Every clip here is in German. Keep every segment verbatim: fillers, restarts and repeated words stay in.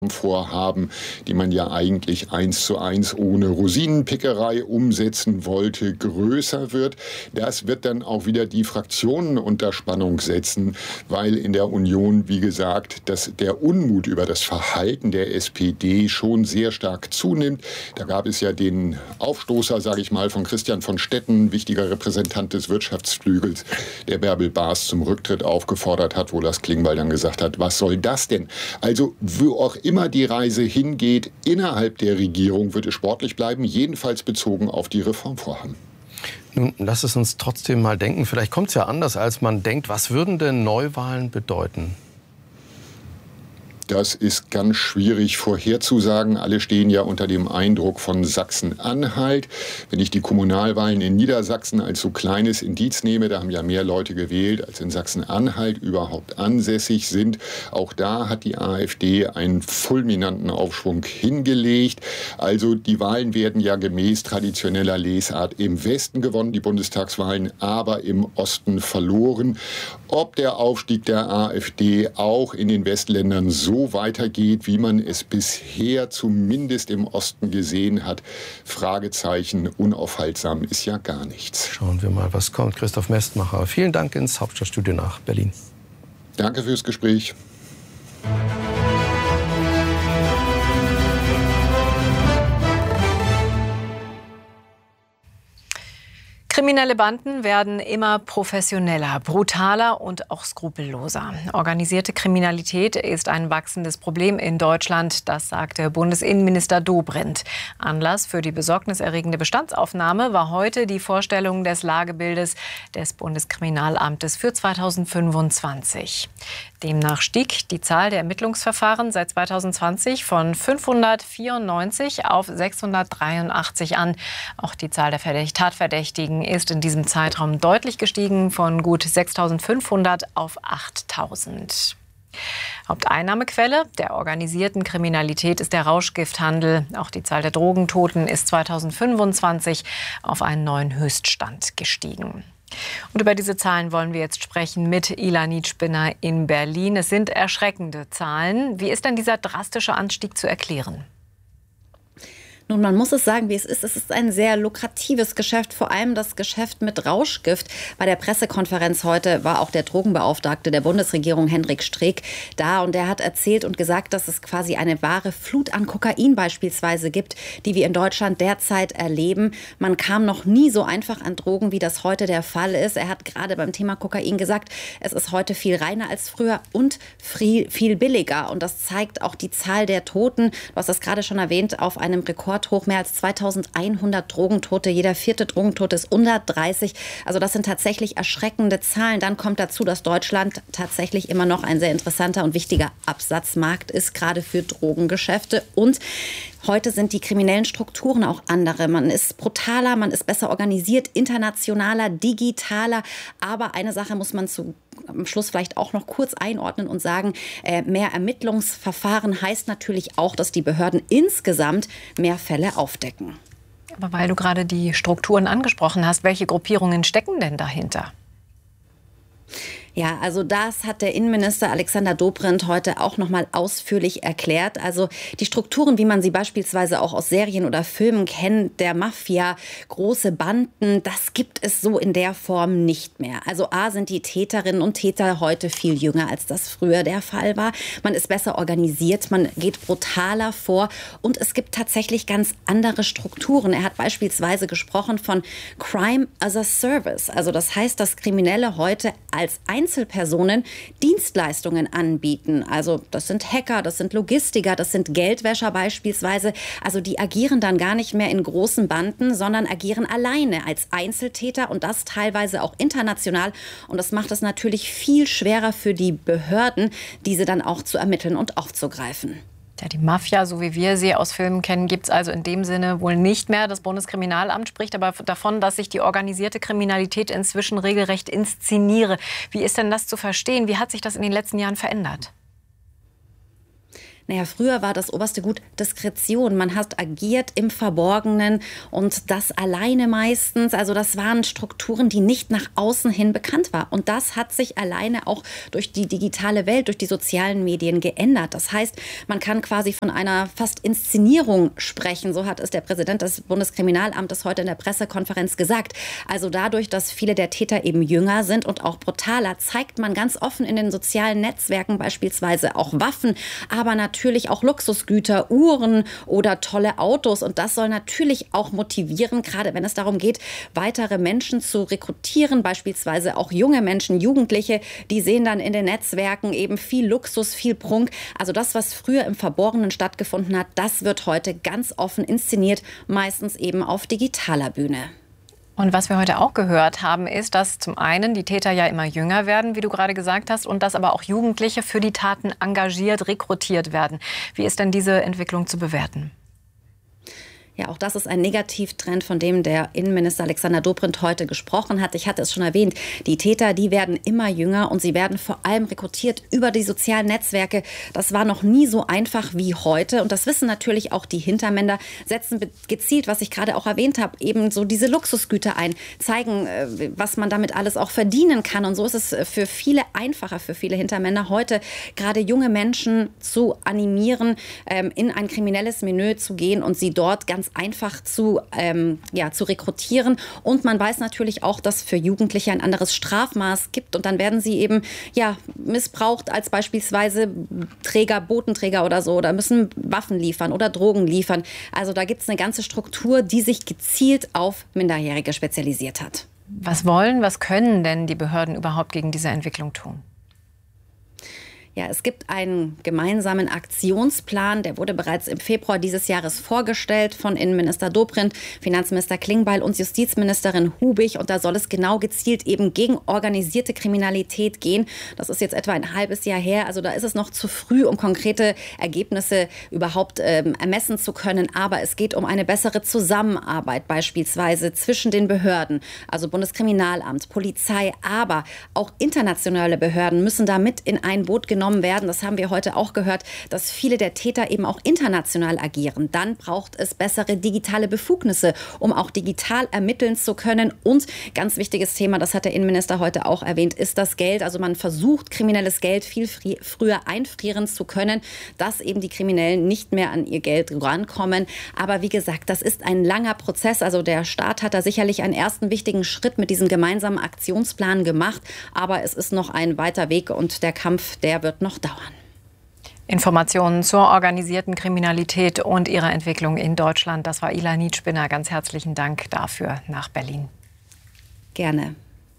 Vorhaben, die man ja eigentlich eins zu eins ohne Rosinenpickerei umsetzen wollte, größer wird. Das wird dann auch wieder die Fraktionen unter Spannung setzen, weil in der Union, wie gesagt, dass der Unmut über das Verhalten der S P D schon sehr stark zunimmt. Da gab es ja den Aufstoßer, sage ich mal, von Christian von Stetten, wichtiger Repräsentant des Wirtschaftsflügels, der Bärbel Baas zum Rücktritt aufgefordert hat, wo das Klingbeil dann gesagt hat, was soll das denn? Also, wo auch immer immer die Reise hingeht, innerhalb der Regierung wird es sportlich bleiben, jedenfalls bezogen auf die Reformvorhaben. Nun, lass es uns trotzdem mal denken, vielleicht kommt es ja anders, als man denkt. Was würden denn Neuwahlen bedeuten? Das ist ganz schwierig vorherzusagen. Alle stehen ja unter dem Eindruck von Sachsen-Anhalt. Wenn ich die Kommunalwahlen in Niedersachsen als so kleines Indiz nehme, da haben ja mehr Leute gewählt, als in Sachsen-Anhalt überhaupt ansässig sind. Auch da hat die AfD einen fulminanten Aufschwung hingelegt. Also die Wahlen werden ja gemäß traditioneller Lesart im Westen gewonnen, die Bundestagswahlen, aber im Osten verloren. Ob der Aufstieg der AfD auch in den Westländern so weitergeht, wie man es bisher zumindest im Osten gesehen hat, Fragezeichen, unaufhaltsam ist ja gar nichts. Schauen wir mal, was kommt. Christoph Mestmacher, vielen Dank ins Hauptstadtstudio nach Berlin. Danke fürs Gespräch. Kriminelle Banden werden immer professioneller, brutaler und auch skrupelloser. Organisierte Kriminalität ist ein wachsendes Problem in Deutschland, das sagte Bundesinnenminister Dobrindt. Anlass für die besorgniserregende Bestandsaufnahme war heute die Vorstellung des Lagebildes des Bundeskriminalamtes für zweitausendfünfundzwanzig. Demnach stieg die Zahl der Ermittlungsverfahren seit zweitausendzwanzig von fünfhundertvierundneunzig auf sechshundertdreiundachtzig an. Auch die Zahl der Tatverdächtigen ist in diesem Zeitraum deutlich gestiegen, von gut sechstausendfünfhundert auf achttausend. Haupteinnahmequelle der organisierten Kriminalität ist der Rauschgifthandel. Auch die Zahl der Drogentoten ist zweitausendfünfundzwanzig auf einen neuen Höchststand gestiegen. Und über diese Zahlen wollen wir jetzt sprechen mit Ilanit Spinner in Berlin. Es sind erschreckende Zahlen. Wie ist denn dieser drastische Anstieg zu erklären? Nun, man muss es sagen, wie es ist. Es ist ein sehr lukratives Geschäft, vor allem das Geschäft mit Rauschgift. Bei der Pressekonferenz heute war auch der Drogenbeauftragte der Bundesregierung, Hendrik Streeck, da. Und der hat erzählt und gesagt, dass es quasi eine wahre Flut an Kokain beispielsweise gibt, die wir in Deutschland derzeit erleben. Man kam noch nie so einfach an Drogen, wie das heute der Fall ist. Er hat gerade beim Thema Kokain gesagt, es ist heute viel reiner als früher und viel, viel billiger. Und das zeigt auch die Zahl der Toten. Du hast das gerade schon erwähnt, auf einem Rekord hoch, mehr als zweitausendeinhundert Drogentote. Jeder vierte Drogentote ist unter dreißig. Also das sind tatsächlich erschreckende Zahlen. Dann kommt dazu, dass Deutschland tatsächlich immer noch ein sehr interessanter und wichtiger Absatzmarkt ist, gerade für Drogengeschäfte. Und heute sind die kriminellen Strukturen auch andere. Man ist brutaler, man ist besser organisiert, internationaler, digitaler. Aber eine Sache muss man zu am Schluss vielleicht auch noch kurz einordnen und sagen, äh, mehr Ermittlungsverfahren heißt natürlich auch, dass die Behörden insgesamt mehr Fälle aufdecken. Aber weil du gerade die Strukturen angesprochen hast, welche Gruppierungen stecken denn dahinter? Ja, also das hat der Innenminister Alexander Dobrindt heute auch noch mal ausführlich erklärt. Also die Strukturen, wie man sie beispielsweise auch aus Serien oder Filmen kennt, der Mafia, große Banden, das gibt es so in der Form nicht mehr. Also A, sind die Täterinnen und Täter heute viel jünger, als das früher der Fall war. Man ist besser organisiert, man geht brutaler vor und es gibt tatsächlich ganz andere Strukturen. Er hat beispielsweise gesprochen von Crime as a Service. Also das heißt, dass Kriminelle heute als Einzelpersonen Dienstleistungen anbieten. Also das sind Hacker, das sind Logistiker, das sind Geldwäscher beispielsweise. Also die agieren dann gar nicht mehr in großen Banden, sondern agieren alleine als Einzeltäter und das teilweise auch international. Und das macht es natürlich viel schwerer für die Behörden, diese dann auch zu ermitteln und aufzugreifen. Ja, die Mafia, so wie wir sie aus Filmen kennen, gibt es also in dem Sinne wohl nicht mehr. Das Bundeskriminalamt spricht aber davon, dass sich die organisierte Kriminalität inzwischen regelrecht inszeniere. Wie ist denn das zu verstehen? Wie hat sich das in den letzten Jahren verändert? Naja, früher war das oberste Gut Diskretion. Man hat agiert im Verborgenen und das alleine meistens. Also das waren Strukturen, die nicht nach außen hin bekannt waren. Und das hat sich alleine auch durch die digitale Welt, durch die sozialen Medien geändert. Das heißt, man kann quasi von einer fast Inszenierung sprechen. So hat es der Präsident des Bundeskriminalamtes heute in der Pressekonferenz gesagt. Also dadurch, dass viele der Täter eben jünger sind und auch brutaler, zeigt man ganz offen in den sozialen Netzwerken beispielsweise auch Waffen, aber natürlich auch Luxusgüter, Uhren oder tolle Autos. Und das soll natürlich auch motivieren, gerade wenn es darum geht, weitere Menschen zu rekrutieren, beispielsweise auch junge Menschen, Jugendliche, die sehen dann in den Netzwerken eben viel Luxus, viel Prunk. Also das, was früher im Verborgenen stattgefunden hat, das wird heute ganz offen inszeniert, meistens eben auf digitaler Bühne. Und was wir heute auch gehört haben, ist, dass zum einen die Täter ja immer jünger werden, wie du gerade gesagt hast, und dass aber auch Jugendliche für die Taten engagiert, rekrutiert werden. Wie ist denn diese Entwicklung zu bewerten? Ja, auch das ist ein Negativtrend, von dem der Innenminister Alexander Dobrindt heute gesprochen hat. Ich hatte es schon erwähnt, die Täter, die werden immer jünger und sie werden vor allem rekrutiert über die sozialen Netzwerke. Das war noch nie so einfach wie heute und das wissen natürlich auch die Hintermänner, setzen gezielt, was ich gerade auch erwähnt habe, eben so diese Luxusgüter ein, zeigen, was man damit alles auch verdienen kann. Und so ist es für viele einfacher, für viele Hintermänner heute, gerade junge Menschen zu animieren, in ein kriminelles Milieu zu gehen und sie dort ganz einfach zu, ähm, ja, zu rekrutieren. Und man weiß natürlich auch, dass für Jugendliche ein anderes Strafmaß gibt. Und dann werden sie eben ja, missbraucht als beispielsweise Träger, Botenträger oder so, oder müssen Waffen liefern oder Drogen liefern. Also da gibt es eine ganze Struktur, die sich gezielt auf Minderjährige spezialisiert hat. Was wollen, was können denn die Behörden überhaupt gegen diese Entwicklung tun? Ja, es gibt einen gemeinsamen Aktionsplan, der wurde bereits im Februar dieses Jahres vorgestellt von Innenminister Dobrindt, Finanzminister Klingbeil und Justizministerin Hubig. Und da soll es genau gezielt eben gegen organisierte Kriminalität gehen. Das ist jetzt etwa ein halbes Jahr her. Also da ist es noch zu früh, um konkrete Ergebnisse überhaupt ähm, ermessen zu können. Aber es geht um eine bessere Zusammenarbeit beispielsweise zwischen den Behörden, also Bundeskriminalamt, Polizei, aber auch internationale Behörden müssen da mit in ein Boot genommen werden. Das haben wir heute auch gehört, dass viele der Täter eben auch international agieren. Dann braucht es bessere digitale Befugnisse, um auch digital ermitteln zu können. Und ganz wichtiges Thema, das hat der Innenminister heute auch erwähnt, ist das Geld. Also man versucht, kriminelles Geld viel früher einfrieren zu können, dass eben die Kriminellen nicht mehr an ihr Geld rankommen. Aber wie gesagt, das ist ein langer Prozess. Also der Staat hat da sicherlich einen ersten wichtigen Schritt mit diesem gemeinsamen Aktionsplan gemacht. Aber es ist noch ein weiter Weg und der Kampf, der wird noch dauern. Informationen zur organisierten Kriminalität und ihrer Entwicklung in Deutschland. Das war Ila Nietspinner. Ganz herzlichen Dank dafür nach Berlin. Gerne.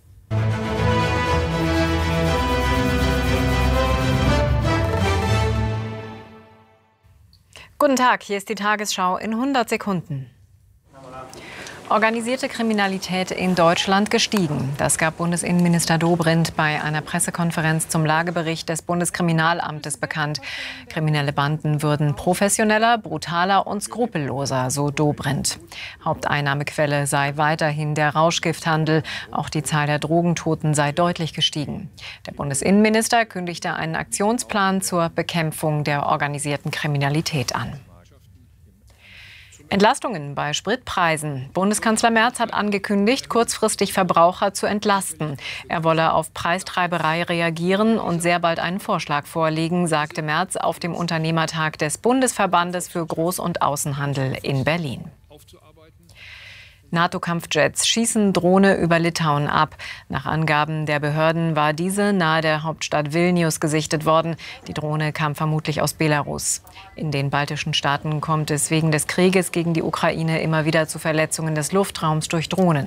Guten Tag, hier ist die Tagesschau in hundert Sekunden. Organisierte Kriminalität in Deutschland gestiegen. Das gab Bundesinnenminister Dobrindt bei einer Pressekonferenz zum Lagebericht des Bundeskriminalamtes bekannt. Kriminelle Banden würden professioneller, brutaler und skrupelloser, so Dobrindt. Haupteinnahmequelle sei weiterhin der Rauschgifthandel. Auch die Zahl der Drogentoten sei deutlich gestiegen. Der Bundesinnenminister kündigte einen Aktionsplan zur Bekämpfung der organisierten Kriminalität an. Entlastungen bei Spritpreisen. Bundeskanzler Merz hat angekündigt, kurzfristig Verbraucher zu entlasten. Er wolle auf Preistreiberei reagieren und sehr bald einen Vorschlag vorlegen, sagte Merz auf dem Unternehmertag des Bundesverbandes für Groß- und Außenhandel in Berlin. NATO-Kampfjets schießen Drohne über Litauen ab. Nach Angaben der Behörden war diese nahe der Hauptstadt Vilnius gesichtet worden. Die Drohne kam vermutlich aus Belarus. In den baltischen Staaten kommt es wegen des Krieges gegen die Ukraine immer wieder zu Verletzungen des Luftraums durch Drohnen.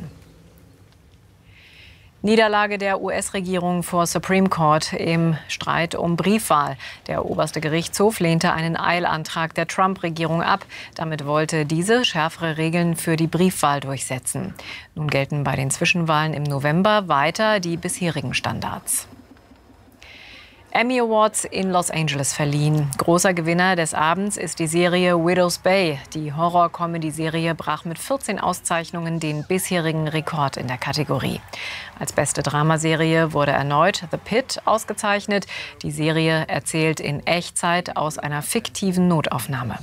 Niederlage der U S-Regierung vor Supreme Court im Streit um Briefwahl. Der oberste Gerichtshof lehnte einen Eilantrag der Trump-Regierung ab. Damit wollte diese schärfere Regeln für die Briefwahl durchsetzen. Nun gelten bei den Zwischenwahlen im November weiter die bisherigen Standards. Emmy Awards in Los Angeles verliehen. Großer Gewinner des Abends ist die Serie Widow's Bay. Die Horror-Comedy-Serie brach mit vierzehn Auszeichnungen den bisherigen Rekord in der Kategorie. Als beste Dramaserie wurde erneut The Pitt ausgezeichnet. Die Serie erzählt in Echtzeit aus einer fiktiven Notaufnahme.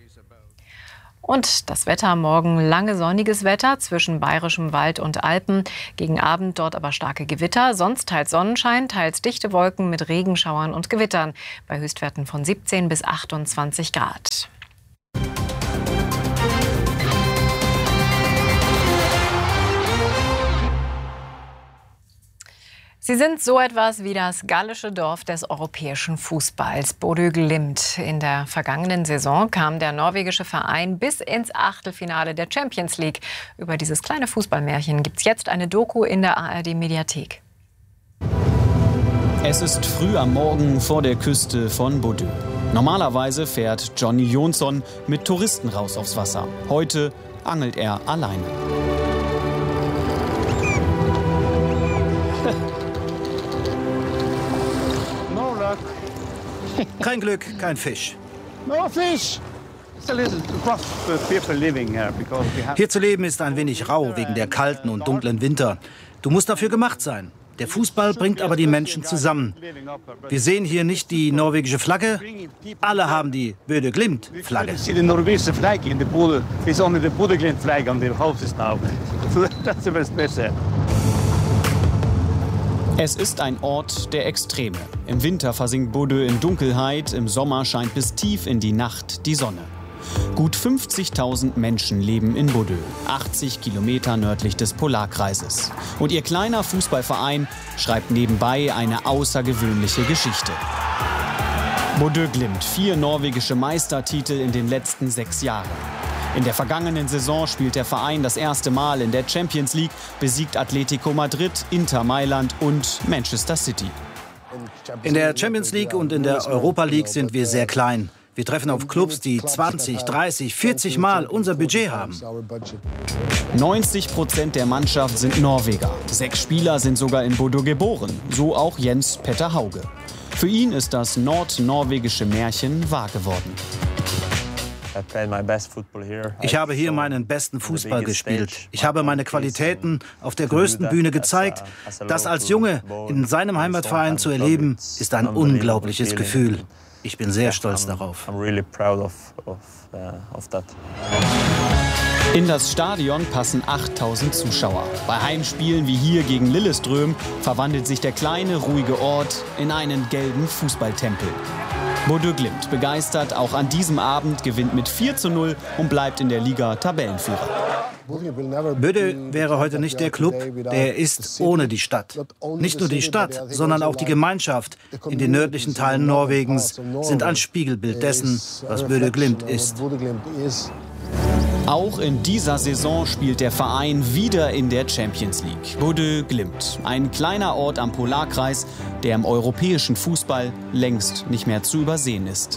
Und das Wetter morgen: lange sonniges Wetter zwischen bayerischem Wald und Alpen. Gegen Abend dort aber starke Gewitter. Sonst teils Sonnenschein, teils dichte Wolken mit Regenschauern und Gewittern. Bei Höchstwerten von siebzehn bis achtundzwanzig Grad. Sie sind so etwas wie das gallische Dorf des europäischen Fußballs, Bodø Glimt. In der vergangenen Saison kam der norwegische Verein bis ins Achtelfinale der Champions League. Über dieses kleine Fußballmärchen gibt es jetzt eine Doku in der A R D-Mediathek. Es ist früh am Morgen vor der Küste von Bodø. Normalerweise fährt Johnny Jonsson mit Touristen raus aufs Wasser. Heute angelt er alleine. Kein Glück, kein Fisch. No fish. Hier zu leben ist ein wenig rau wegen der kalten und dunklen Winter. Du musst dafür gemacht sein. Der Fußball bringt aber die Menschen zusammen. Wir sehen hier nicht die norwegische Flagge. Alle haben die Bodø Glimt-Flagge. Es ist ein Ort der Extreme. Im Winter versinkt Bodø in Dunkelheit, im Sommer scheint bis tief in die Nacht die Sonne. Gut fünfzigtausend Menschen leben in Bodø, achtzig Kilometer nördlich des Polarkreises. Und ihr kleiner Fußballverein schreibt nebenbei eine außergewöhnliche Geschichte. Bodø Glimt, vier norwegische Meistertitel in den letzten sechs Jahren. In der vergangenen Saison spielt der Verein das erste Mal in der Champions League, besiegt Atletico Madrid, Inter Mailand und Manchester City. In der Champions League und in der Europa League sind wir sehr klein. Wir treffen auf Clubs, die zwanzig, dreißig, vierzig Mal unser Budget haben. neunzig Prozent der Mannschaft sind Norweger. Sechs Spieler sind sogar in Bodø geboren, so auch Jens Petter Hauge. Für ihn ist das nordnorwegische Märchen wahr geworden. Ich habe hier meinen besten Fußball gespielt. Ich habe meine Qualitäten auf der größten Bühne gezeigt. Das als Junge in seinem Heimatverein zu erleben, ist ein unglaubliches Gefühl. Ich bin sehr stolz darauf. In das Stadion passen achttausend Zuschauer. Bei Heimspielen wie hier gegen Lillestrøm verwandelt sich der kleine, ruhige Ort in einen gelben Fußballtempel. Bodø Glimt begeistert auch an diesem Abend, gewinnt mit vier zu null und bleibt in der Liga Tabellenführer. Bodø wäre heute nicht der Club, der er ist ohne die Stadt. Nicht nur die Stadt, sondern auch die Gemeinschaft in den nördlichen Teilen Norwegens sind ein Spiegelbild dessen, was Bodø Glimt ist. Auch in dieser Saison spielt der Verein wieder in der Champions League. Bodø Glimt, ein kleiner Ort am Polarkreis, der im europäischen Fußball längst nicht mehr zu übersehen ist.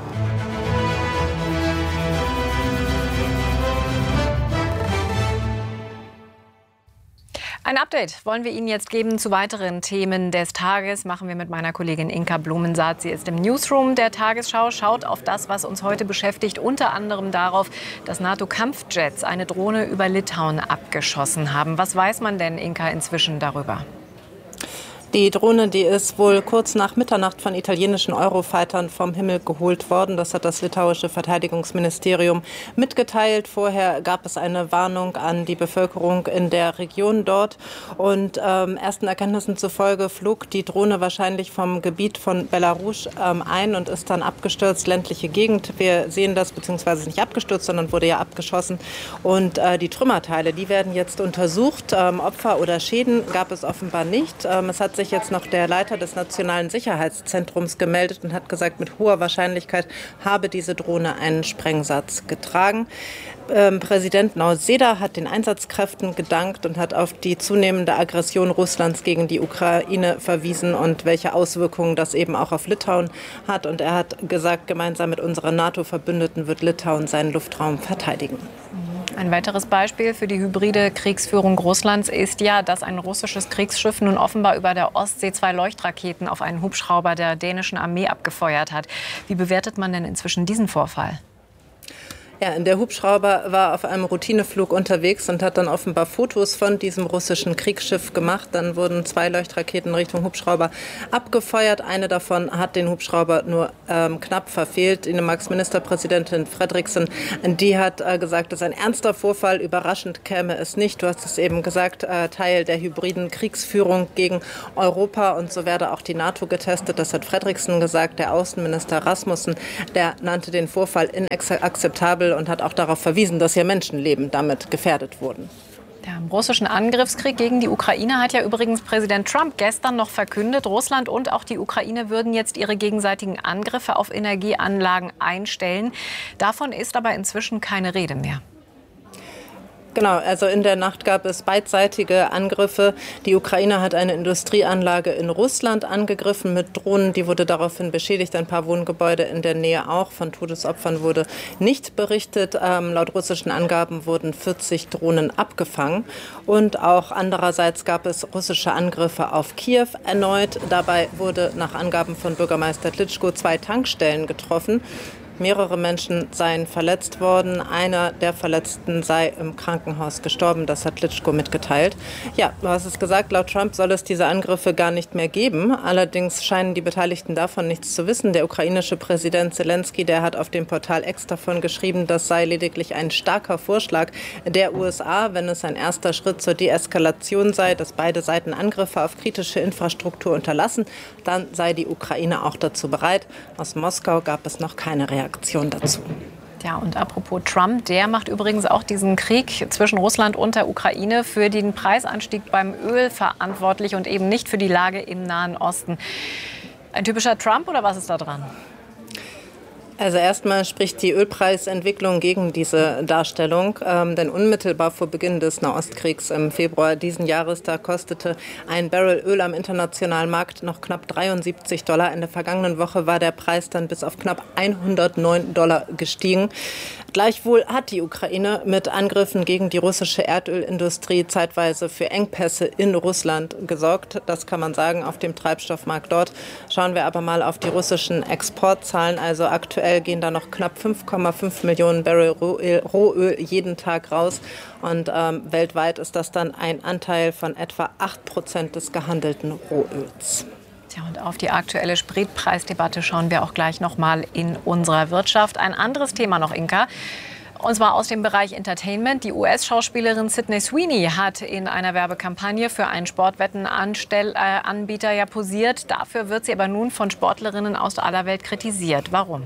Ein Update wollen wir Ihnen jetzt geben zu weiteren Themen des Tages. Machen wir mit meiner Kollegin Inka Blumensaat. Sie ist im Newsroom der Tagesschau, schaut auf das, was uns heute beschäftigt. Unter anderem darauf, dass NATO-Kampfjets eine Drohne über Litauen abgeschossen haben. Was weiß man denn, Inka, inzwischen darüber? Die Drohne, die ist wohl kurz nach Mitternacht von italienischen Eurofightern vom Himmel geholt worden. Das hat das litauische Verteidigungsministerium mitgeteilt. Vorher gab es eine Warnung an die Bevölkerung in der Region dort. Und ähm, ersten Erkenntnissen zufolge flog die Drohne wahrscheinlich vom Gebiet von Belarus ähm, ein und ist dann abgestürzt, ländliche Gegend. Wir sehen das, beziehungsweise nicht abgestürzt, sondern wurde ja abgeschossen. Und äh, die Trümmerteile, die werden jetzt untersucht. Ähm, Opfer oder Schäden gab es offenbar nicht. Ähm, es hat sich jetzt noch der Leiter des Nationalen Sicherheitszentrums gemeldet und hat gesagt, mit hoher Wahrscheinlichkeit habe diese Drohne einen Sprengsatz getragen. Ähm, Präsident Nausėda hat den Einsatzkräften gedankt und hat auf die zunehmende Aggression Russlands gegen die Ukraine verwiesen und welche Auswirkungen das eben auch auf Litauen hat. Und er hat gesagt, gemeinsam mit unseren NATO-Verbündeten wird Litauen seinen Luftraum verteidigen. Ein weiteres Beispiel für die hybride Kriegsführung Russlands ist ja, dass ein russisches Kriegsschiff nun offenbar über der Ostsee zwei Leuchtraketen auf einen Hubschrauber der dänischen Armee abgefeuert hat. Wie bewertet man denn inzwischen diesen Vorfall? Ja, der Hubschrauber war auf einem Routineflug unterwegs und hat dann offenbar Fotos von diesem russischen Kriegsschiff gemacht. Dann wurden zwei Leuchtraketen Richtung Hubschrauber abgefeuert. Eine davon hat den Hubschrauber nur ähm, knapp verfehlt. Dänemarks-Ministerpräsidentin Frederiksen, die hat äh, gesagt, das ist ein ernster Vorfall. Überraschend käme es nicht. Du hast es eben gesagt, äh, Teil der hybriden Kriegsführung gegen Europa. Und so werde auch die NATO getestet. Das hat Frederiksen gesagt. Der Außenminister Rasmussen, der nannte den Vorfall inakzeptabel und hat auch darauf verwiesen, dass hier Menschenleben damit gefährdet wurden. Der russischen Angriffskrieg gegen die Ukraine hat ja übrigens Präsident Trump gestern noch verkündet. Russland und auch die Ukraine würden jetzt ihre gegenseitigen Angriffe auf Energieanlagen einstellen. Davon ist aber inzwischen keine Rede mehr. Genau, also in der Nacht gab es beidseitige Angriffe. Die Ukraine hat eine Industrieanlage in Russland angegriffen mit Drohnen. Die wurde daraufhin beschädigt. Ein paar Wohngebäude in der Nähe auch. Von Todesopfern wurde nicht berichtet. Ähm, laut russischen Angaben wurden vierzig Drohnen abgefangen. Und auch andererseits gab es russische Angriffe auf Kiew erneut. Dabei wurde nach Angaben von Bürgermeister Klitschko zwei Tankstellen getroffen. Mehrere Menschen seien verletzt worden. Einer der Verletzten sei im Krankenhaus gestorben. Das hat Klitschko mitgeteilt. Ja, du hast es gesagt, laut Trump soll es diese Angriffe gar nicht mehr geben. Allerdings scheinen die Beteiligten davon nichts zu wissen. Der ukrainische Präsident Zelensky, der hat auf dem Portal X davon geschrieben, das sei lediglich ein starker Vorschlag der U S A, wenn es ein erster Schritt zur Deeskalation sei, dass beide Seiten Angriffe auf kritische Infrastruktur unterlassen, dann sei die Ukraine auch dazu bereit. Aus Moskau gab es noch keine Reaktion dazu. Ja, und apropos Trump, der macht übrigens auch diesen Krieg zwischen Russland und der Ukraine für den Preisanstieg beim Öl verantwortlich und eben nicht für die Lage im Nahen Osten. Ein typischer Trump oder was ist da dran? Also erstmal spricht die Ölpreisentwicklung gegen diese Darstellung, ähm, denn unmittelbar vor Beginn des Nahostkriegs im Februar diesen Jahres, da kostete ein Barrel Öl am internationalen Markt noch knapp dreiundsiebzig Dollar. In der vergangenen Woche war der Preis dann bis auf knapp hundertneun Dollar gestiegen. Gleichwohl hat die Ukraine mit Angriffen gegen die russische Erdölindustrie zeitweise für Engpässe in Russland gesorgt. Das kann man sagen auf dem Treibstoffmarkt dort. Schauen wir aber mal auf die russischen Exportzahlen. Also aktuell gehen da noch knapp fünf Komma fünf Millionen Barrel Rohöl, Rohöl jeden Tag raus. Und ähm, weltweit ist das dann ein Anteil von etwa acht Prozent des gehandelten Rohöls. Ja, und auf die aktuelle Spritpreisdebatte schauen wir auch gleich noch mal in unserer Wirtschaft. Ein anderes Thema noch, Inka. Und zwar aus dem Bereich Entertainment. Die U S-Schauspielerin Sydney Sweeney hat in einer Werbekampagne für einen Sportwettenanbieter ja posiert. Dafür wird sie aber nun von Sportlerinnen aus aller Welt kritisiert. Warum?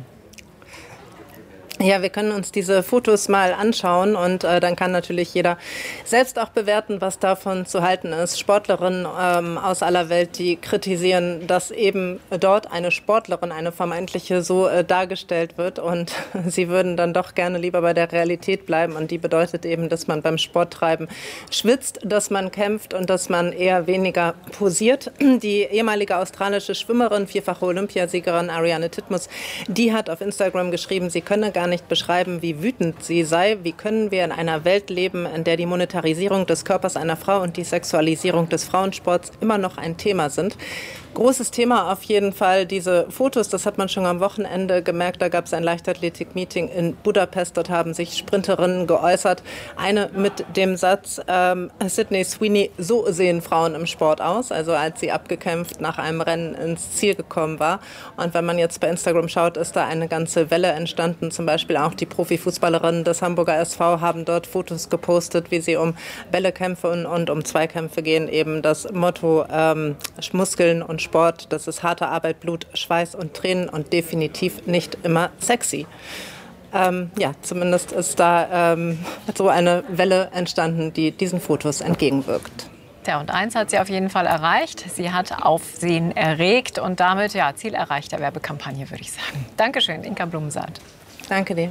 Ja, wir können uns diese Fotos mal anschauen und äh, dann kann natürlich jeder selbst auch bewerten, was davon zu halten ist. Sportlerinnen ähm, aus aller Welt, die kritisieren, dass eben dort eine Sportlerin, eine vermeintliche, so äh, dargestellt wird und sie würden dann doch gerne lieber bei der Realität bleiben und die bedeutet eben, dass man beim Sporttreiben schwitzt, dass man kämpft und dass man eher weniger posiert. Die ehemalige australische Schwimmerin, vierfache Olympiasiegerin Ariarne Titmus, die hat auf Instagram geschrieben, sie könne gar nicht beschreiben, wie wütend sie sei. Wie können wir in einer Welt leben, in der die Monetarisierung des Körpers einer Frau und die Sexualisierung des Frauensports immer noch ein Thema sind? Großes Thema auf jeden Fall, diese Fotos, das hat man schon am Wochenende gemerkt, da gab es ein Leichtathletik-Meeting in Budapest, dort haben sich Sprinterinnen geäußert. Eine mit dem Satz, ähm, Sydney Sweeney, so sehen Frauen im Sport aus, also als sie abgekämpft nach einem Rennen ins Ziel gekommen war. Und wenn man jetzt bei Instagram schaut, ist da eine ganze Welle entstanden, zum Beispiel auch die Profifußballerinnen des Hamburger S V haben dort Fotos gepostet, wie sie um Bällekämpfe und, und um Zweikämpfe gehen, eben das Motto ähm, Muskeln und Sport, das ist harte Arbeit, Blut, Schweiß und Tränen und definitiv nicht immer sexy. Ähm, ja, zumindest ist da ähm, so eine Welle entstanden, die diesen Fotos entgegenwirkt. Ja, und eins hat sie auf jeden Fall erreicht. Sie hat Aufsehen erregt und damit ja Ziel erreicht der Werbekampagne, würde ich sagen. Dankeschön, Inka Blumensaat. Danke dir.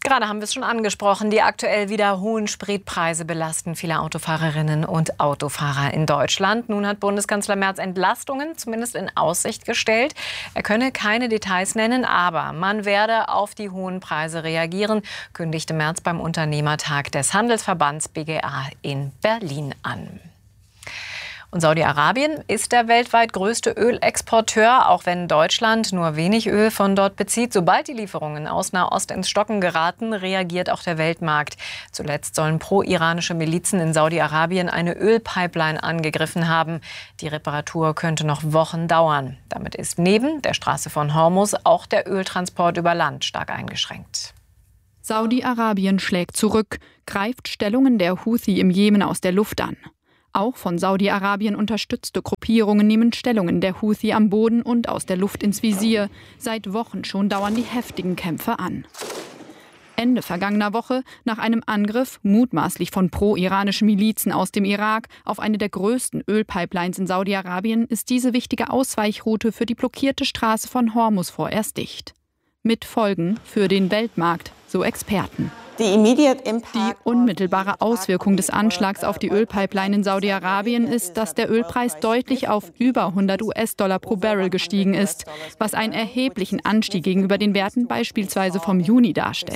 Gerade haben wir es schon angesprochen, die aktuell wieder hohen Spritpreise belasten viele Autofahrerinnen und Autofahrer in Deutschland. Nun hat Bundeskanzler Merz Entlastungen zumindest in Aussicht gestellt. Er könne keine Details nennen, aber man werde auf die hohen Preise reagieren, kündigte Merz beim Unternehmertag des Handelsverbands B G A in Berlin an. Und Saudi-Arabien ist der weltweit größte Ölexporteur, auch wenn Deutschland nur wenig Öl von dort bezieht. Sobald die Lieferungen aus Nahost ins Stocken geraten, reagiert auch der Weltmarkt. Zuletzt sollen pro-iranische Milizen in Saudi-Arabien eine Ölpipeline angegriffen haben. Die Reparatur könnte noch Wochen dauern. Damit ist neben der Straße von Hormuz auch der Öltransport über Land stark eingeschränkt. Saudi-Arabien schlägt zurück, greift Stellungen der Houthi im Jemen aus der Luft an. Auch von Saudi-Arabien unterstützte Gruppierungen nehmen Stellungen der Houthi am Boden und aus der Luft ins Visier. Seit Wochen schon dauern die heftigen Kämpfe an. Ende vergangener Woche, nach einem Angriff, mutmaßlich von pro-iranischen Milizen aus dem Irak, auf eine der größten Ölpipelines in Saudi-Arabien, ist diese wichtige Ausweichroute für die blockierte Straße von Hormuz vorerst dicht. Mit Folgen für den Weltmarkt, so Experten. Die unmittelbare Auswirkung des Anschlags auf die Ölpipeline in Saudi-Arabien ist, dass der Ölpreis deutlich auf über hundert US-Dollar pro Barrel gestiegen ist, was einen erheblichen Anstieg gegenüber den Werten beispielsweise vom Juni darstellt.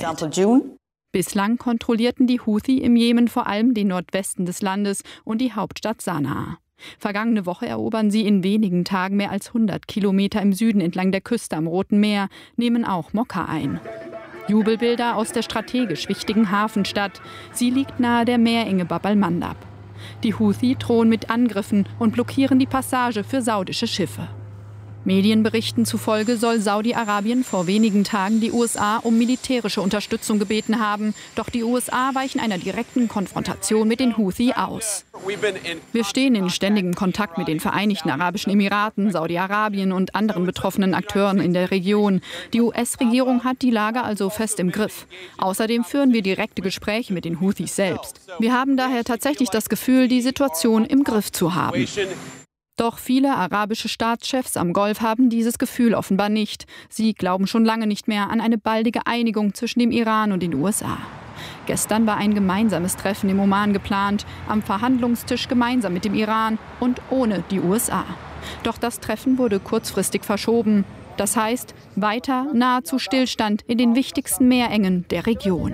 Bislang kontrollierten die Houthi im Jemen vor allem den Nordwesten des Landes und die Hauptstadt Sanaa. Vergangene Woche erobern sie in wenigen Tagen mehr als hundert Kilometer im Süden entlang der Küste am Roten Meer, nehmen auch Mokka ein. Jubelbilder aus der strategisch wichtigen Hafenstadt. Sie liegt nahe der Meerenge Bab al-Mandab. Die Houthi drohen mit Angriffen und blockieren die Passage für saudische Schiffe. Medienberichten zufolge soll Saudi-Arabien vor wenigen Tagen die U S A um militärische Unterstützung gebeten haben. Doch die U S A weichen einer direkten Konfrontation mit den Houthi aus. Wir stehen in ständigem Kontakt mit den Vereinigten Arabischen Emiraten, Saudi-Arabien und anderen betroffenen Akteuren in der Region. Die U S-Regierung hat die Lage also fest im Griff. Außerdem führen wir direkte Gespräche mit den Houthis selbst. Wir haben daher tatsächlich das Gefühl, die Situation im Griff zu haben. Doch viele arabische Staatschefs am Golf haben dieses Gefühl offenbar nicht. Sie glauben schon lange nicht mehr an eine baldige Einigung zwischen dem Iran und den U S A. Gestern war ein gemeinsames Treffen im Oman geplant, am Verhandlungstisch gemeinsam mit dem Iran und ohne die U S A. Doch das Treffen wurde kurzfristig verschoben. Das heißt, weiter nahezu Stillstand in den wichtigsten Meerengen der Region.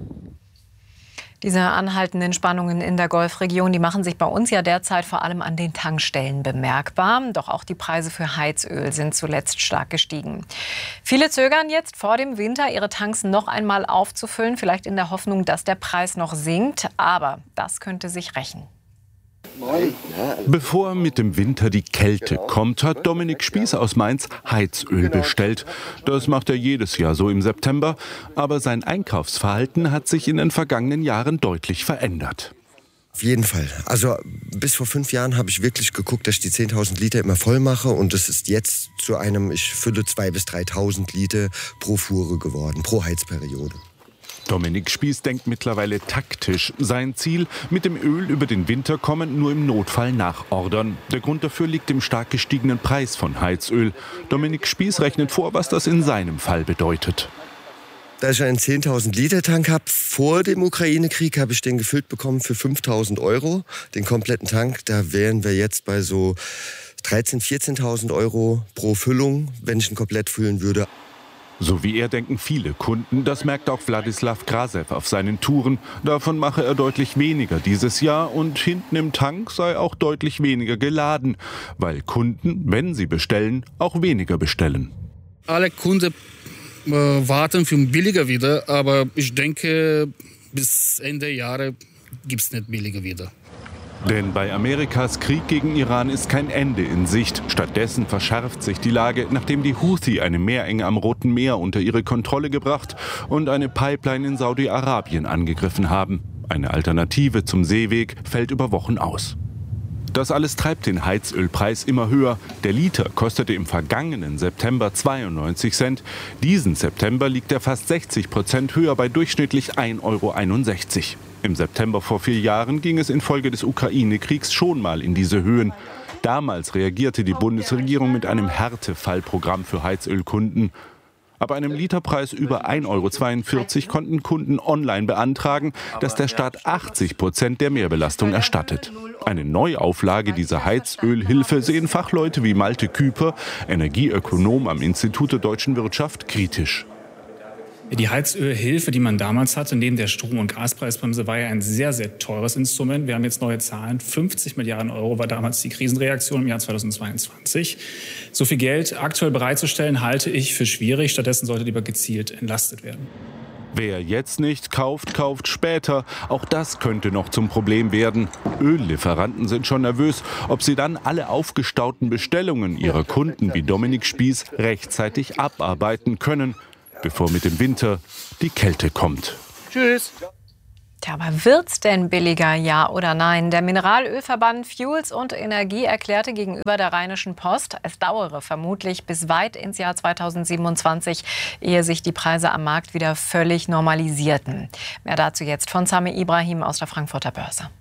Diese anhaltenden Spannungen in der Golfregion, die machen sich bei uns ja derzeit vor allem an den Tankstellen bemerkbar. Doch auch die Preise für Heizöl sind zuletzt stark gestiegen. Viele zögern jetzt vor dem Winter, ihre Tanks noch einmal aufzufüllen, vielleicht in der Hoffnung, dass der Preis noch sinkt. Aber das könnte sich rächen. Bevor mit dem Winter die Kälte kommt, hat Dominik Spieß aus Mainz Heizöl bestellt. Das macht er jedes Jahr so im September. Aber sein Einkaufsverhalten hat sich in den vergangenen Jahren deutlich verändert. Auf jeden Fall. Also bis vor fünf Jahren habe ich wirklich geguckt, dass ich die zehntausend Liter immer voll mache. Und das ist jetzt zu einem, ich fülle zweitausend bis dreitausend Liter pro Fuhre geworden, pro Heizperiode. Dominik Spieß denkt mittlerweile taktisch. Sein Ziel, mit dem Öl über den Winter kommen, nur im Notfall nachordern. Der Grund dafür liegt im stark gestiegenen Preis von Heizöl. Dominik Spieß rechnet vor, was das in seinem Fall bedeutet. Da ich einen zehntausend Liter Tank habe, vor dem Ukraine-Krieg habe ich den gefüllt bekommen für fünftausend Euro. Den kompletten Tank, da wären wir jetzt bei so dreizehntausend, vierzehntausend Euro pro Füllung, wenn ich ihn komplett füllen würde. So wie er denken viele Kunden, das merkt auch Wladislav Krasew auf seinen Touren. Davon mache er deutlich weniger dieses Jahr und hinten im Tank sei auch deutlich weniger geladen, weil Kunden, wenn sie bestellen, auch weniger bestellen. Alle Kunden äh, warten für billiger wieder, aber ich denke, bis Ende Jahre gibt es nicht billiger wieder. Denn bei Amerikas Krieg gegen Iran ist kein Ende in Sicht. Stattdessen verschärft sich die Lage, nachdem die Houthi eine Meerenge am Roten Meer unter ihre Kontrolle gebracht und eine Pipeline in Saudi-Arabien angegriffen haben. Eine Alternative zum Seeweg fällt über Wochen aus. Das alles treibt den Heizölpreis immer höher. Der Liter kostete im vergangenen September zweiundneunzig Cent. Diesen September liegt er fast sechzig Prozent höher bei durchschnittlich ein Euro einundsechzig. Im September vor vier Jahren ging es infolge des Ukraine-Kriegs schon mal in diese Höhen. Damals reagierte die Bundesregierung mit einem Härtefallprogramm für Heizölkunden. Ab einem Literpreis über ein Euro zweiundvierzig konnten Kunden online beantragen, dass der Staat achtzig Prozent der Mehrbelastung erstattet. Eine Neuauflage dieser Heizölhilfe sehen Fachleute wie Malte Küper, Energieökonom am Institut der deutschen Wirtschaft, kritisch. Die Heizölhilfe, die man damals hatte, neben der Strom- und Gaspreisbremse, war ja ein sehr, sehr teures Instrument. Wir haben jetzt neue Zahlen. fünfzig Milliarden Euro war damals die Krisenreaktion im Jahr zweitausendzweiundzwanzig. So viel Geld aktuell bereitzustellen, halte ich für schwierig. Stattdessen sollte lieber gezielt entlastet werden. Wer jetzt nicht kauft, kauft später. Auch das könnte noch zum Problem werden. Öllieferanten sind schon nervös, ob sie dann alle aufgestauten Bestellungen ihrer Kunden wie Dominik Spieß rechtzeitig abarbeiten können, bevor mit dem Winter die Kälte kommt. Tschüss. Tja, aber wird's denn billiger, ja oder nein? Der Mineralölverband Fuels und Energie erklärte gegenüber der Rheinischen Post, es dauere vermutlich bis weit ins Jahr zweitausendsiebenundzwanzig, ehe sich die Preise am Markt wieder völlig normalisierten. Mehr dazu jetzt von Sami Ibrahim aus der Frankfurter Börse.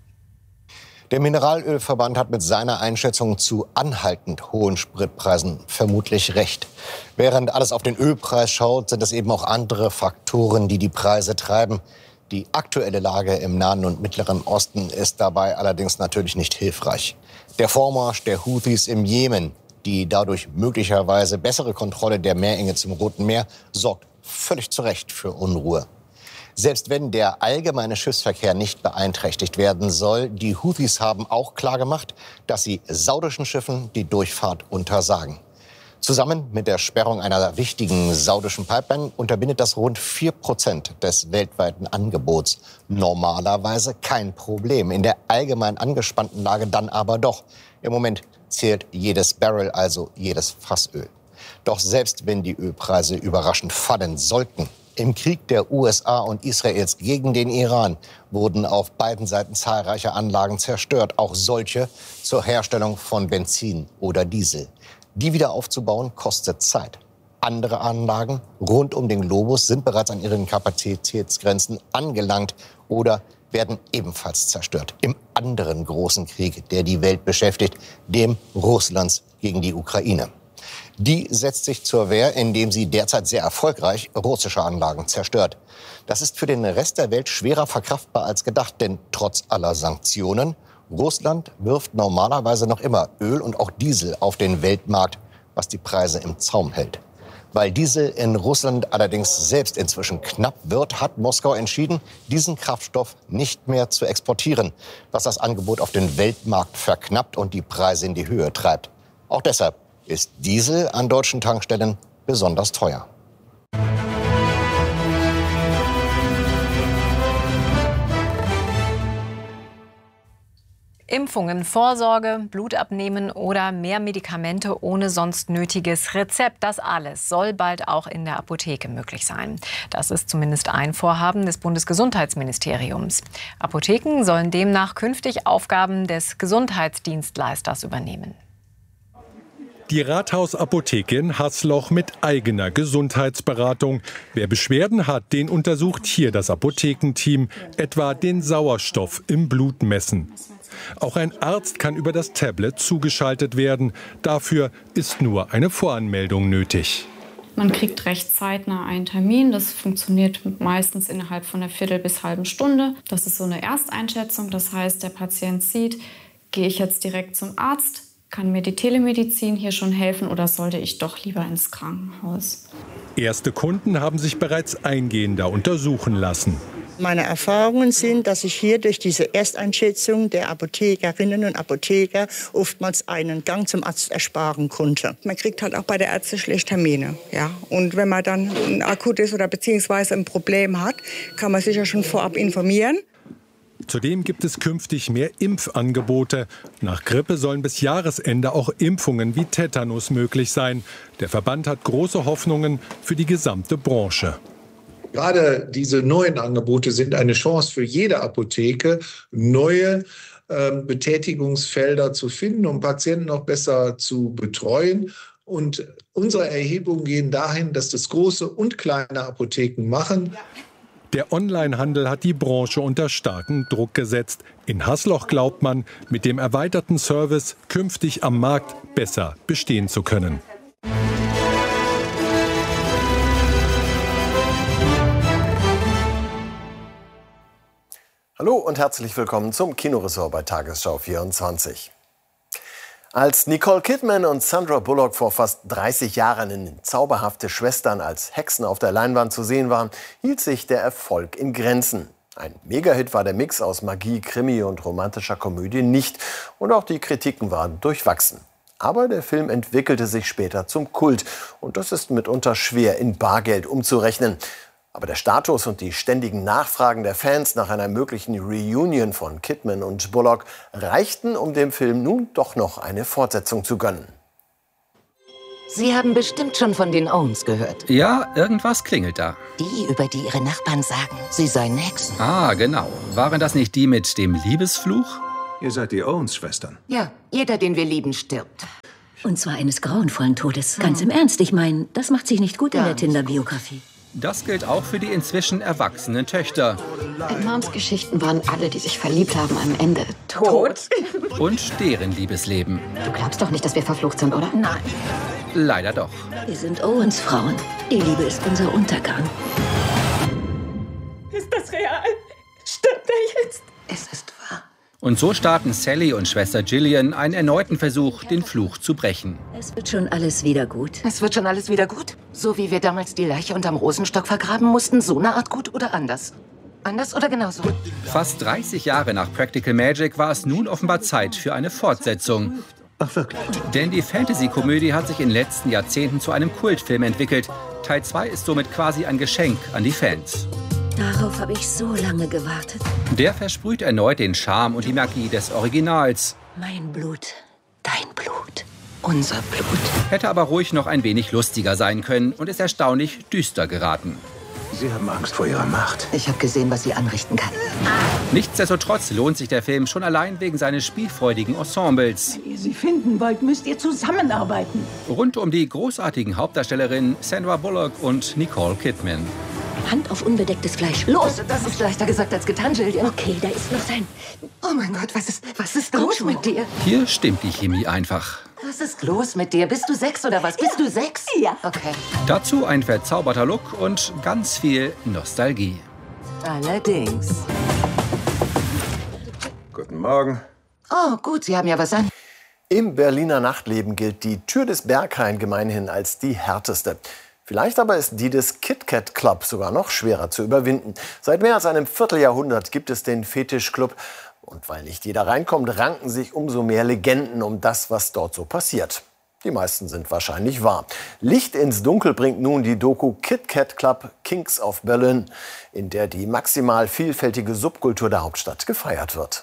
Der Mineralölverband hat mit seiner Einschätzung zu anhaltend hohen Spritpreisen vermutlich recht. Während alles auf den Ölpreis schaut, sind es eben auch andere Faktoren, die die Preise treiben. Die aktuelle Lage im Nahen und Mittleren Osten ist dabei allerdings natürlich nicht hilfreich. Der Vormarsch der Houthis im Jemen, die dadurch möglicherweise bessere Kontrolle der Meerenge zum Roten Meer, sorgt völlig zu Recht für Unruhe. Selbst wenn der allgemeine Schiffsverkehr nicht beeinträchtigt werden soll, die Houthis haben auch klargemacht, dass sie saudischen Schiffen die Durchfahrt untersagen. Zusammen mit der Sperrung einer wichtigen saudischen Pipeline unterbindet das rund vier Prozent des weltweiten Angebots. Normalerweise kein Problem. In der allgemein angespannten Lage dann aber doch. Im Moment zählt jedes Barrel, also jedes Fassöl. Doch selbst wenn die Ölpreise überraschend fallen sollten, im Krieg der U S A und Israels gegen den Iran wurden auf beiden Seiten zahlreiche Anlagen zerstört, auch solche zur Herstellung von Benzin oder Diesel. Die wieder aufzubauen kostet Zeit. Andere Anlagen rund um den Globus sind bereits an ihren Kapazitätsgrenzen angelangt oder werden ebenfalls zerstört. Im anderen großen Krieg, der die Welt beschäftigt, dem Russlands gegen die Ukraine. Die setzt sich zur Wehr, indem sie derzeit sehr erfolgreich russische Anlagen zerstört. Das ist für den Rest der Welt schwerer verkraftbar als gedacht, denn trotz aller Sanktionen, Russland wirft normalerweise noch immer Öl und auch Diesel auf den Weltmarkt, was die Preise im Zaum hält. Weil Diesel in Russland allerdings selbst inzwischen knapp wird, hat Moskau entschieden, diesen Kraftstoff nicht mehr zu exportieren, was das Angebot auf den Weltmarkt verknappt und die Preise in die Höhe treibt. Auch deshalb ist Diesel an deutschen Tankstellen besonders teuer. Impfungen, Vorsorge, Blut abnehmen oder mehr Medikamente ohne sonst nötiges Rezept. Das alles soll bald auch in der Apotheke möglich sein. Das ist zumindest ein Vorhaben des Bundesgesundheitsministeriums. Apotheken sollen demnach künftig Aufgaben des Gesundheitsdienstleisters übernehmen. Die Rathausapotheke in Haßloch mit eigener Gesundheitsberatung. Wer Beschwerden hat, den untersucht hier das Apothekenteam, etwa den Sauerstoff im Blut messen. Auch ein Arzt kann über das Tablet zugeschaltet werden. Dafür ist nur eine Voranmeldung nötig. Man kriegt recht zeitnah einen Termin. Das funktioniert meistens innerhalb von einer Viertel bis halben Stunde. Das ist so eine Ersteinschätzung. Das heißt, der Patient sieht, gehe ich jetzt direkt zum Arzt? Kann mir die Telemedizin hier schon helfen oder sollte ich doch lieber ins Krankenhaus? Erste Kunden haben sich bereits eingehender untersuchen lassen. Meine Erfahrungen sind, dass ich hier durch diese Ersteinschätzung der Apothekerinnen und Apotheker oftmals einen Gang zum Arzt ersparen konnte. Man kriegt halt auch bei der Ärzte schlecht Termine. Ja? Und wenn man dann ein akutes oder beziehungsweise ein Problem hat, kann man sich ja schon vorab informieren. Zudem gibt es künftig mehr Impfangebote. Nach Grippe sollen bis Jahresende auch Impfungen wie Tetanus möglich sein. Der Verband hat große Hoffnungen für die gesamte Branche. Gerade diese neuen Angebote sind eine Chance für jede Apotheke, neue äh, Betätigungsfelder zu finden, um Patienten noch besser zu betreuen. Und unsere Erhebungen gehen dahin, dass das große und kleine Apotheken machen. Der Onlinehandel hat die Branche unter starken Druck gesetzt. In Haßloch glaubt man, mit dem erweiterten Service künftig am Markt besser bestehen zu können. Hallo und herzlich willkommen zum Kinoressort bei Tagesschau vierundzwanzig. Als Nicole Kidman und Sandra Bullock vor fast dreißig Jahren in Zauberhafte Schwestern als Hexen auf der Leinwand zu sehen waren, hielt sich der Erfolg in Grenzen. Ein Megahit war der Mix aus Magie, Krimi und romantischer Komödie nicht. Und auch die Kritiken waren durchwachsen. Aber der Film entwickelte sich später zum Kult. Und das ist mitunter schwer in Bargeld umzurechnen. Aber der Status und die ständigen Nachfragen der Fans nach einer möglichen Reunion von Kidman und Bullock reichten, um dem Film nun doch noch eine Fortsetzung zu gönnen. Sie haben bestimmt schon von den Owens gehört. Ja, irgendwas klingelt da. Die, über die Ihre Nachbarn sagen, sie seien Hexen. Ah, genau. Waren das nicht die mit dem Liebesfluch? Ihr seid die Owens-Schwestern. Ja, jeder, den wir lieben, stirbt. Und zwar eines grauenvollen Todes. Ganz im Ernst, ich meine, das macht sich nicht gut in der Tinder-Biografie. Das gilt auch für die inzwischen erwachsenen Töchter. In Moms Geschichten waren alle, die sich verliebt haben, am Ende tot. Und deren Liebesleben. Du glaubst doch nicht, dass wir verflucht sind, oder? Nein. Leider doch. Wir sind Owens Frauen. Die Liebe ist unser Untergang. Ist das real? Stimmt er jetzt? Es ist wahr. Und so starten Sally und Schwester Gillian einen erneuten Versuch, den Fluch zu brechen. Es wird schon alles wieder gut. Es wird schon alles wieder gut? So wie wir damals die Leiche unterm Rosenstock vergraben mussten, so eine Art gut oder anders? Anders oder genauso? Fast dreißig Jahre nach Practical Magic war es nun offenbar Zeit für eine Fortsetzung. Ach wirklich? Denn die Fantasy-Komödie hat sich in den letzten Jahrzehnten zu einem Kultfilm entwickelt. Teil zwei ist somit quasi ein Geschenk an die Fans. Darauf habe ich so lange gewartet. Der versprüht erneut den Charme und die Magie des Originals. Mein Blut, dein Blut, unser Blut. Hätte aber ruhig noch ein wenig lustiger sein können und ist erstaunlich düster geraten. Sie haben Angst vor ihrer Macht. Ich habe gesehen, was sie anrichten kann. Nichtsdestotrotz lohnt sich der Film schon allein wegen seines spielfreudigen Ensembles. Wenn ihr sie finden wollt, müsst ihr zusammenarbeiten. Rund um die großartigen Hauptdarstellerinnen Sandra Bullock und Nicole Kidman. Hand auf unbedecktes Fleisch. Los! Das ist leichter gesagt als getan, Gillian. Okay, da ist noch sein... Oh mein Gott, was ist, was ist los mit dir? Hier stimmt die Chemie einfach. Was ist los mit dir? Bist du sechs oder was? Bist ja. du sechs? Ja. Okay. Dazu ein verzauberter Look und ganz viel Nostalgie. Allerdings. Guten Morgen. Oh, gut, Sie haben ja was an. Im Berliner Nachtleben gilt die Tür des Berghain gemeinhin als die härteste. Vielleicht aber ist die des KitKat Club sogar noch schwerer zu überwinden. Seit mehr als einem Vierteljahrhundert gibt es den Fetischclub. Und weil nicht jeder reinkommt, ranken sich umso mehr Legenden um das, was dort so passiert. Die meisten sind wahrscheinlich wahr. Licht ins Dunkel bringt nun die Doku KitKat Club Kings of Berlin, in der die maximal vielfältige Subkultur der Hauptstadt gefeiert wird.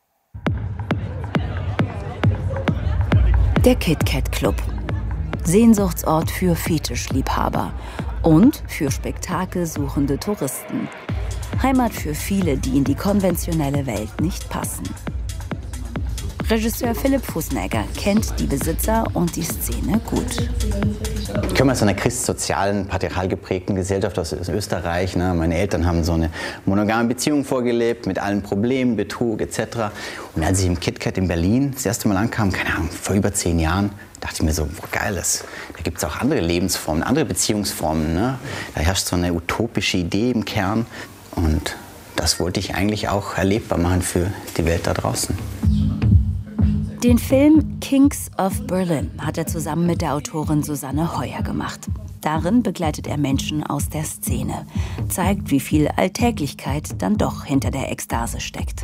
Der KitKat Club. Sehnsuchtsort für Fetischliebhaber und für spektakelsuchende Touristen. Heimat für viele, die in die konventionelle Welt nicht passen. Regisseur Philipp Fußnäger kennt die Besitzer und die Szene gut. Ich komme aus einer christsozialen, patriarchal geprägten Gesellschaft aus Österreich. Ne? Meine Eltern haben so eine monogame Beziehung vorgelebt, mit allen Problemen, Betrug et cetera. Und als ich im KitKat in Berlin das erste Mal ankam, keine Ahnung, vor über zehn Jahren, dachte ich mir so, boah, geil, das, da gibt es auch andere Lebensformen, andere Beziehungsformen. Ne? Da herrscht so eine utopische Idee im Kern. Und das wollte ich eigentlich auch erlebbar machen für die Welt da draußen. Den Film Kings of Berlin hat er zusammen mit der Autorin Susanne Heuer gemacht. Darin begleitet er Menschen aus der Szene, zeigt, wie viel Alltäglichkeit dann doch hinter der Ekstase steckt.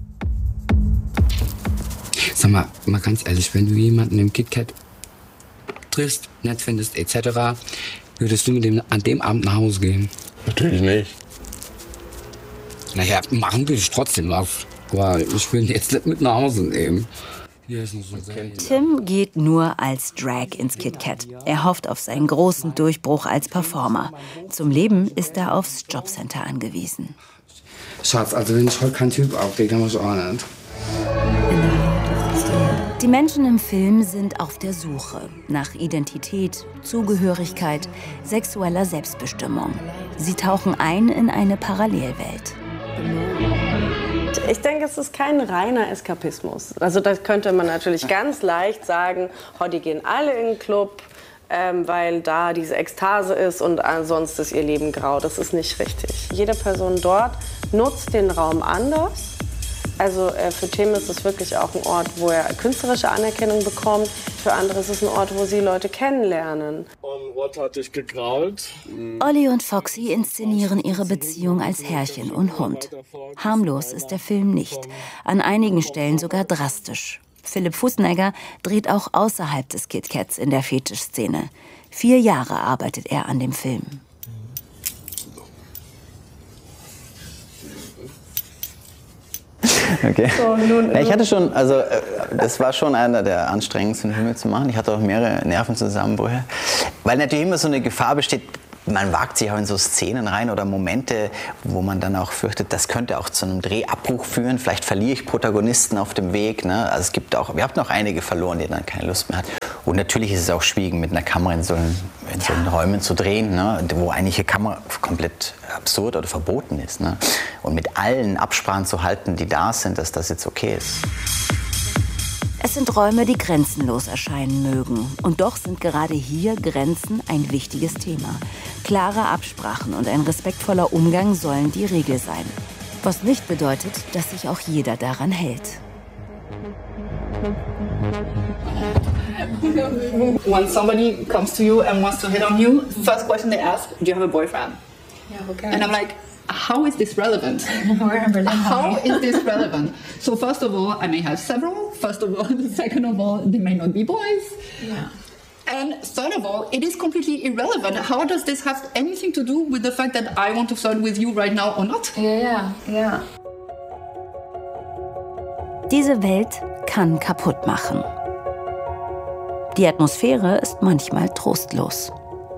Sag mal, mal ganz ehrlich, wenn du jemanden im KitKat triffst, nett findest et cetera, würdest du mit dem an dem Abend nach Hause gehen? Natürlich nicht. Naja, machen will ich trotzdem was. Aber ich will ihn jetzt nicht mit nach Hause nehmen. Hier ist noch so okay. Tim geht nur als Drag ins KitKat. Er hofft auf seinen großen Durchbruch als Performer. Zum Leben ist er aufs Jobcenter angewiesen. Schatz, also wenn ich heute keinen Typ aufgehe, dann muss ich auch nicht. Die Menschen im Film sind auf der Suche nach Identität, Zugehörigkeit, sexueller Selbstbestimmung. Sie tauchen ein in eine Parallelwelt. Ich denke, es ist kein reiner Eskapismus. Also das könnte man natürlich ganz leicht sagen, oh, die gehen alle in den Club, ähm, weil da diese Ekstase ist und ansonsten ist ihr Leben grau. Das ist nicht richtig. Jede Person dort nutzt den Raum anders. Also äh, für Themen ist es wirklich auch ein Ort, wo er künstlerische Anerkennung bekommt. Für andere ist es ein Ort, wo sie Leute kennenlernen. Und was hat dich gekrault? Olli und Foxy inszenieren ihre Beziehung als Herrchen und Hund. Harmlos ist der Film nicht, an einigen Stellen sogar drastisch. Philipp Fußnegger dreht auch außerhalb des KitKats in der Fetischszene. Vier Jahre arbeitet er an dem Film. Okay. Ja, ich hatte schon, also das war schon einer der anstrengendsten Filme zu machen. Ich hatte auch mehrere Nervenzusammenbrüche, weil natürlich immer so eine Gefahr besteht. Man wagt sich auch in so Szenen rein oder Momente, wo man dann auch fürchtet, das könnte auch zu einem Drehabbruch führen. Vielleicht verliere ich Protagonisten auf dem Weg. Ne? Also es gibt auch, wir haben noch einige verloren, die dann keine Lust mehr hat. Und natürlich ist es auch schwierig, mit einer Kamera in so, in so ja. Räumen zu drehen, ne? Wo eigentlich eine Kamera komplett absurd oder verboten ist. Ne? Und mit allen Absprachen zu halten, die da sind, dass das jetzt okay ist. Es sind Räume, die grenzenlos erscheinen mögen. Und doch sind gerade hier Grenzen ein wichtiges Thema. Klare Absprachen und ein respektvoller Umgang sollen die Regel sein. Was nicht bedeutet, dass sich auch jeder daran hält. When somebody comes to you and wants to hit on you, first question they ask, do you have a boyfriend? Yeah, okay. And I'm like, how is this relevant? How is this relevant? So first of all, I may have several. First of all, second of all, they may not be boys. Yeah. And third of all, it is completely irrelevant. How does this have anything to do with the fact that I want to flirt with you right now or not? Yeah, yeah, yeah. Diese Welt kann kaputt machen. Die Atmosphäre ist manchmal trostlos.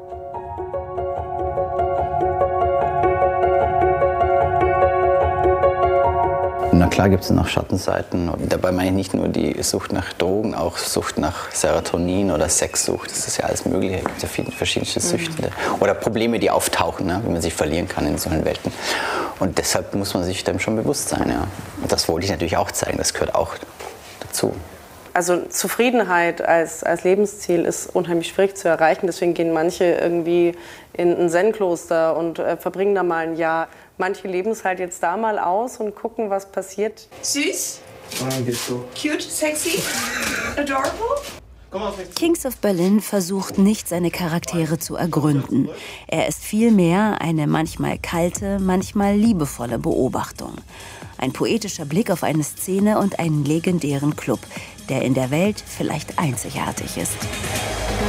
Na klar gibt es noch Schattenseiten. Und dabei meine ich nicht nur die Sucht nach Drogen, auch Sucht nach Serotonin oder Sexsucht. Das ist ja alles Mögliche. Es gibt ja viele verschiedene Süchte. Mhm. Oder Probleme, die auftauchen, ne? Wie man sich verlieren kann in solchen Welten. Und deshalb muss man sich dem schon bewusst sein. Ja. Und das wollte ich natürlich auch zeigen. Das gehört auch dazu. Also Zufriedenheit als, als Lebensziel ist unheimlich schwierig zu erreichen. Deswegen gehen manche irgendwie in ein Zen-Kloster und äh, verbringen da mal ein Jahr. Manche leben es halt jetzt da mal aus und gucken, was passiert. Süß, cute, sexy, adorable. Kings of Berlin versucht nicht, seine Charaktere zu ergründen. Er ist vielmehr eine manchmal kalte, manchmal liebevolle Beobachtung. Ein poetischer Blick auf eine Szene und einen legendären Club, der in der Welt vielleicht einzigartig ist.